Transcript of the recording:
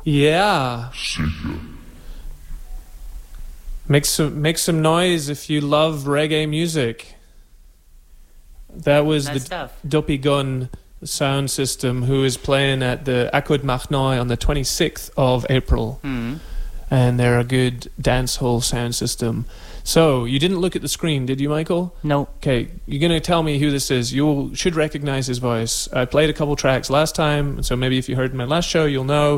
Yeah. Sicher. Make some noise if you love reggae music. That was Nice the stuff. Dopey Gun sound system who is playing at the Accord Marnoy on the 26th of April. And they're a good dancehall sound system. So, you didn't look at the screen, did you, Michael? No. Okay, you're going to tell me who this is. You should recognize his voice. I played a couple tracks last time, so maybe if you heard my last show, you'll know.